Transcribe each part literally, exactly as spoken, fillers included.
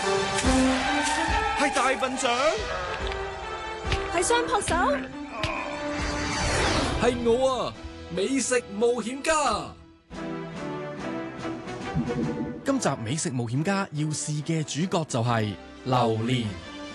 係大笨象， 係雙撲手， 係我啊！美食冒險家。今集美食冒險家要試嘅主角就係榴蓮。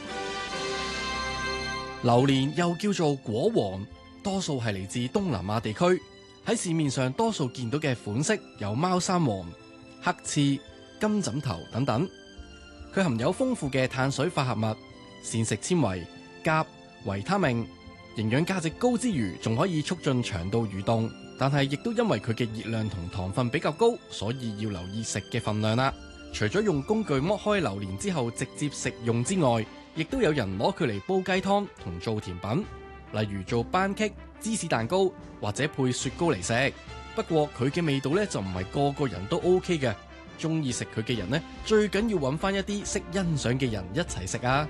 榴蓮又叫做果黃，多數係嚟自東南亞地區。喺市面上多數見到嘅款式有貓山王、黑刺、金枕頭等等。佢含有豐富嘅碳水化合物、膳食纖維、鉀、維他命，營養價值高之餘，仲可以促進腸道蠕動。但係亦都因為佢嘅熱量同糖分比較高，所以要留意食嘅份量啦。除咗用工具剝開榴蓮之後直接食用之外，亦都有人攞佢嚟煲雞湯同做甜品，例如做班戟、芝士蛋糕或者配雪糕嚟食。不過佢嘅味道咧就唔係個個人都 OK 嘅，中意食佢嘅人呢，最緊要揾翻一啲識欣賞嘅人一齊食啊！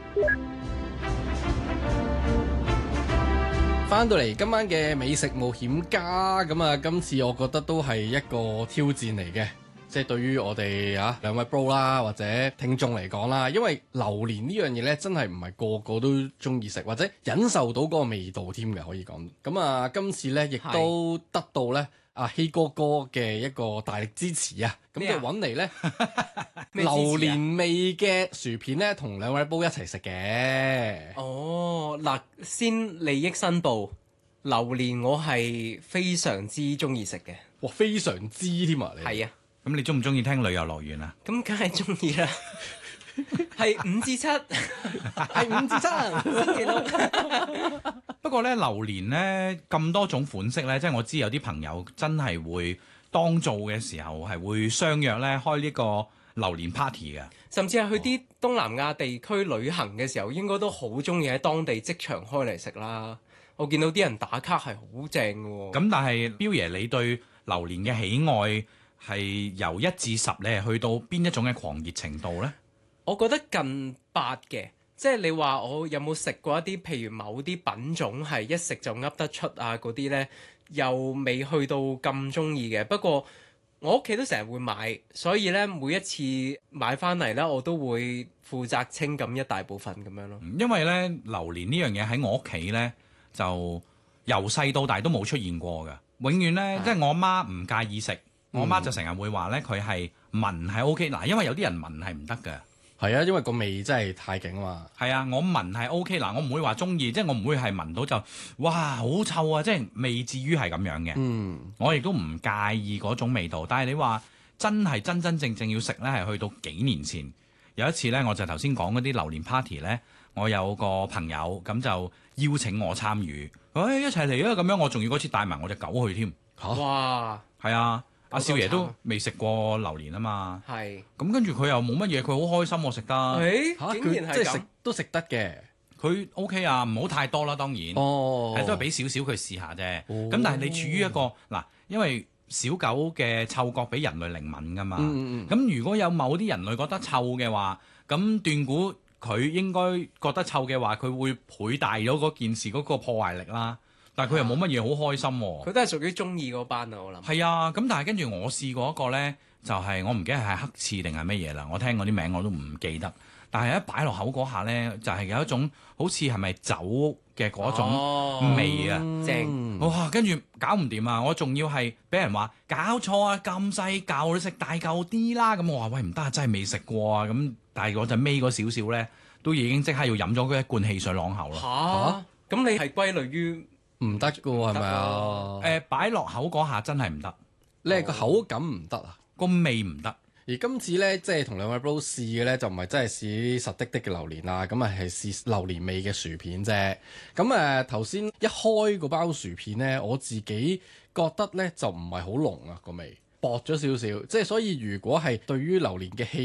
翻到嚟今晚嘅美食冒險家，咁啊，今次我覺得都係一個挑戰嚟嘅，即係對於我哋啊兩位 bro 啦或者聽眾嚟講啦，因為榴蓮呢樣嘢呢，真係唔係個個都中意食或者忍受到嗰個味道添嘅，可以講。咁啊，今次呢，亦都得到呢阿希哥哥嘅一個大力支持啊，咁就揾嚟呢榴蓮味嘅薯片呢，同兩位 bro 一齊食嘅。 哦，嗱，先利益申報，榴蓮我係非常之中意食嘅。 哇，非常之添啊！你係啊， 咁你中唔中意聽旅遊樂園啊？ 咁梗係中意啦，係五至七， 係五至七， 星期六。 不過咧，榴蓮咧咁多種款式咧，即係我知有啲朋友真係會當造嘅時候係會相約咧開呢個榴蓮 party 嘅， 甚至係去啲東南亞地區旅行嘅時候，應該都好中意喺當地即場開嚟食啦。我見到啲人打卡係好正嘅喎。 咁但係彪爺，你對榴蓮嘅喜愛係由一至十咧，去到邊一種嘅狂熱程度呢？ 我覺得近八嘅。即係你話我有冇食過一啲譬如某啲品種係一食就噏得出啊嗰啲呢，又未去到咁中意嘅。不過我屋企都成日會買，所以呢，每一次買翻嚟呢，我都會負責清咁一大部分咁樣咯。 因為呢，榴蓮呢樣嘢喺我屋企呢，就由細到大都冇出現過嘅，永遠呢，啊、即係我媽唔介意食，嗯、我媽就成日會話呢，佢係聞係 O K 嗱，因為有啲人聞係唔得嘅。 係啊，因為個味真係太勁啊嘛。 係啊，我聞係 O K 嗱，我唔會話中意，即係我唔會係聞到就哇好臭啊，即係未至於係咁樣嘅。嗯，我亦都唔介意嗰種味道。但係你話真係真真正正要食呢，係去到幾年前有一次呢，我就頭先講嗰啲榴蓮 party 呢，我有個朋友咁就邀請我參與，誒、哎、一齊嚟啊咁樣，我仲要嗰次帶埋我隻狗去添。 嚇！哇！係啊。阿少爺都未食過榴蓮啊嘛， 係咁跟住佢又冇乜嘢，佢好開心喎食得， 誒竟然係咁， 即係食都食得嘅， 佢 OK 啊，唔好太多啦，當然， 哦， 係都係俾少少佢試下啫。咁、 哦、 但係你處於一個嗱，因為小狗嘅嗅覺比人類靈敏噶嘛，咁、嗯嗯、如果有某啲人類覺得臭嘅話，咁斷估佢應該覺得臭嘅話，佢會倍大咗嗰件事嗰個破壞力啦。但係佢又冇乜嘢好開心喎、啊， 佢都係屬於中意嗰班啊，我諗。係啊，咁但係跟住我試過一個呢，就係、是、我唔記得係黑刺定係乜嘢啦，我聽嗰啲名我都唔記得。但係一擺落口嗰下呢，就係、是、有一種好似係咪酒嘅嗰種味啊， 哦、正哇！跟住搞唔掂啊，我仲要係俾人話搞錯啊，咁細嚿你食大嚿啲啦。咁我話喂唔得啊，真係未食過啊。咁但係我就尾嗰少少呢，都已經即刻要飲咗嗰一罐汽水啷口啦。 嚇、啊！咁、啊、你係歸類於？ 唔得㗎喎，係咪啊？ 誒，擺落口嗰下真係唔得， 你係個口感唔得啊， 個味唔得。 而今次咧，即係同兩位 bro 試嘅咧，就唔係真係試啲實的的嘅榴蓮啦，咁啊係試榴蓮味嘅薯片啫。咁誒頭先一開個包薯片咧，我自己覺得咧就唔係好濃啊個味，薄咗少少。即係所以如果係對於榴蓮嘅氣